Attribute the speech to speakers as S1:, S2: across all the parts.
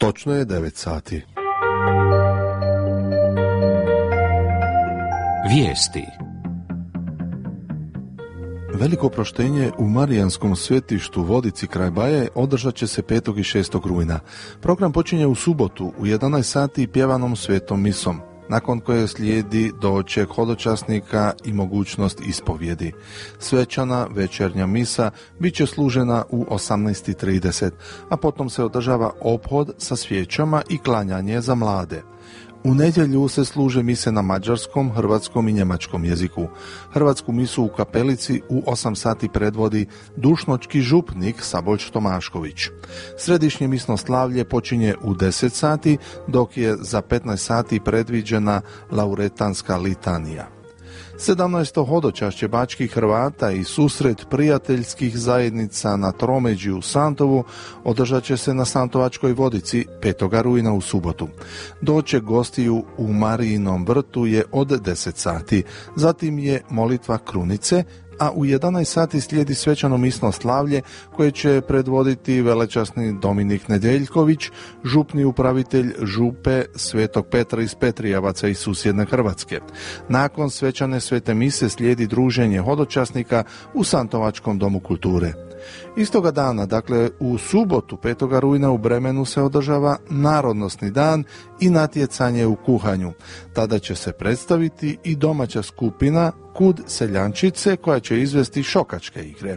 S1: Točno je 9 sati.
S2: Vijesti.
S1: Veliko proštenje u Marijanskom svetištu Vodici kraj Baje održat će se 5. i 6. rujna. Program počinje u subotu u 11 sati pjevanom svetom misom, nakon koje slijedi doček hodočasnika i mogućnost ispovjedi. Svečana večernja misa bit će služena u 18:30, a potom se održava ophod sa svijećama i klanjanje za mlade. U nedjelju se služe mise na mađarskom, hrvatskom i njemačkom jeziku. Hrvatsku misu u kapelici u 8 sati predvodi dušnočki župnik Saboljč Tomašković. Središnje misno slavlje počinje u 10 sati, dok je za 15 sati predviđena lauretanska litanija. 17. hodočašće bačkih Hrvata i susret prijateljskih zajednica na tromeđi u Santovu održat će se na Santovačkoj Vodici 5. rujna u subotu. Doček gostiju u Marijinom vrtu je od 10 sati, zatim je molitva krunice, a u 11 sati slijedi svečano misno slavlje koje će predvoditi velečasni Dominik Nedeljković, župni upravitelj župe Svetog Petra iz Petrijavaca i susjedne Hrvatske. Nakon svečane svete mise slijedi druženje hodočasnika u Santovačkom domu kulture. Istoga dana, dakle u subotu 5. rujna u Bremenu se održava Narodnosni dan i natjecanje u kuhanju. Tada će se predstaviti i domaća skupina Kud seljančice koja će izvesti šokačke igre.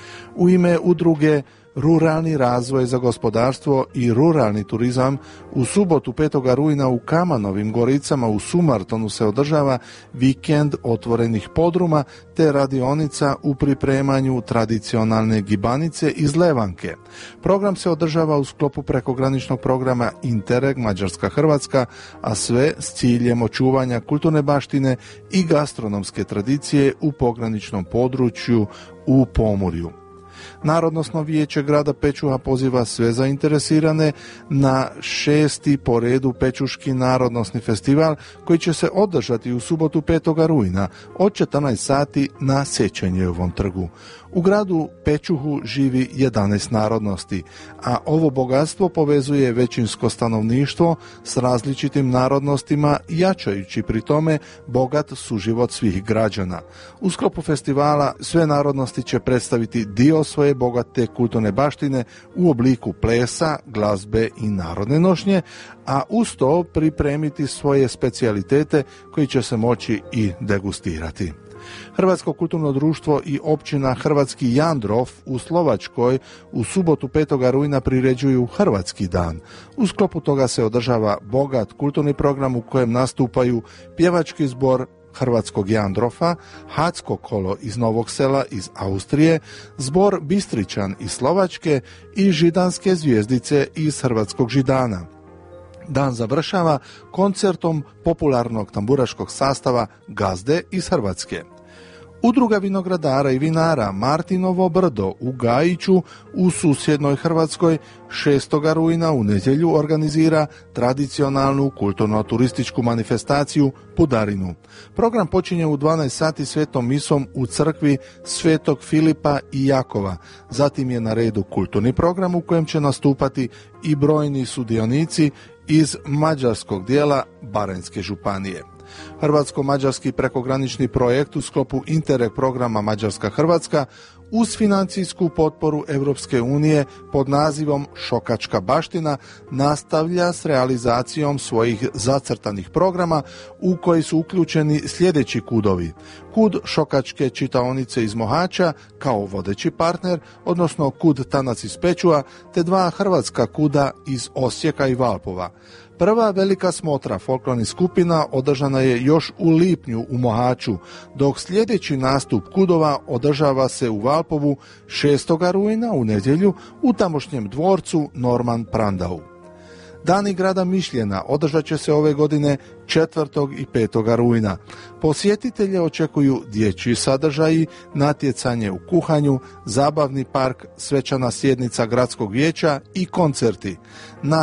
S1: U ime udruge Ruralni razvoj za gospodarstvo i ruralni turizam u subotu 5. rujna u Kamanovim Goricama u Sumartonu se održava vikend otvorenih podruma te radionica u pripremanju tradicionalne gibanice iz Levanke. Program se održava u sklopu prekograničnog programa Interreg Mađarska-Hrvatska, a sve s ciljem očuvanja kulturne baštine i gastronomske tradicije u pograničnom području u Pomorju. Narodnosno vijeće grada Pečuha poziva sve zainteresirane na 6. po redu Pečuški narodnosni festival koji će se održati u subotu 5. rujna od 14 sati na Sečenjevom trgu. U gradu Pečuhu živi 11 narodnosti, a ovo bogatstvo povezuje većinsko stanovništvo s različitim narodnostima, jačajući pri tome bogat suživot svih građana. U sklopu festivala sve narodnosti će predstaviti dio svoje bogate kulturne baštine u obliku plesa, glazbe i narodne nošnje, a uz to pripremiti svoje specijalitete koji će se moći i degustirati. Hrvatsko kulturno društvo i općina Hrvatski Jandrov u Slovačkoj u subotu 5. rujna priređuju Hrvatski dan. U sklopu toga se održava bogat kulturni program u kojem nastupaju pjevački zbor Hrvatskog Jandrofa, Hacko kolo iz Novog Sela iz Austrije, zbor Bistričan iz Slovačke i Židanske zvijezdice iz Hrvatskog Židana. Dan završava koncertom popularnog tamburaškog sastava Gazde iz Hrvatske. Udruga vinogradara i vinara Martinovo brdo u Gajiću u susjednoj Hrvatskoj 6. rujna u nedjelju organizira tradicionalnu kulturno-turističku manifestaciju Pudarinu. Program počinje u 12 sati svetom misom u crkvi Svetog Filipa i Jakova. Zatim je na redu kulturni program u kojem će nastupati i brojni sudionici iz mađarskog dijela Baranjske županije. Hrvatsko-mađarski prekogranični projekt u sklopu Interreg programa Mađarska-Hrvatska uz financijsku potporu Europske unije pod nazivom Šokačka baština nastavlja s realizacijom svojih zacrtanih programa u koji su uključeni sljedeći kudovi. Kud Šokačke čitaonice iz Mohača kao vodeći partner, odnosno kud Tanac iz Pečuha, te 2 hrvatska kuda iz Osijeka i Valpova. Prva velika smotra folklornih skupina održana je još u lipnju u Mohaču, dok sljedeći nastup kudova održava se u Valpovu 6. rujna u nedjelju u tamošnjem dvorcu Norman Prandau. Dani grada Mišljena održat će se ove godine 4. i 5. rujna. Posjetitelje očekuju dječji sadržaji, natjecanje u kuhanju, zabavni park, svečana sjednica gradskog vijeća i koncerti. Na